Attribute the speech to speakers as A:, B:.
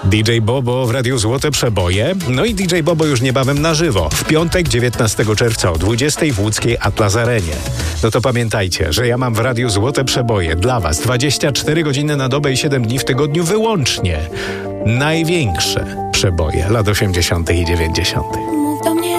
A: DJ Bobo w Radiu Złote Przeboje. No i DJ Bobo już niebawem na żywo. W piątek 19 czerwca o 20 w łódzkiej Atlas Arenie. No to pamiętajcie, że ja mam w Radiu Złote Przeboje dla was 24 godziny na dobę i 7 dni w tygodniu wyłącznie największe przeboje lat 80. i 90.